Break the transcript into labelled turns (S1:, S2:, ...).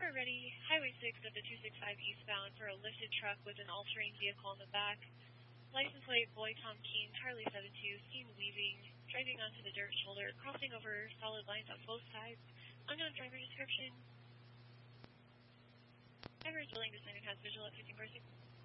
S1: Driver ready, Highway 6 at the 265 eastbound for a lifted truck with an all-terrain vehicle in the back. License plate Boy Tom Keen, Charlie 72, seen weaving, driving onto the dirt shoulder, crossing over solid lines on both sides. Unknown driver description. Driver is willing to sign and has visual at 15 bar 6.